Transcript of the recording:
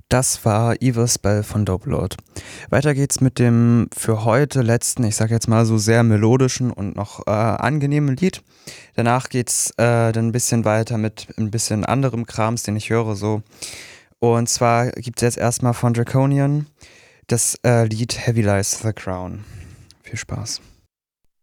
Das war Evil Spell von Dopelord. Weiter geht's mit dem für heute letzten, ich sag jetzt mal so sehr melodischen und noch angenehmen Lied. Danach geht's dann ein bisschen weiter mit ein bisschen anderem Krams, den ich höre so. Und zwar gibt's jetzt erstmal von Draconian das Lied Heavy Lies the Crown. Viel Spaß.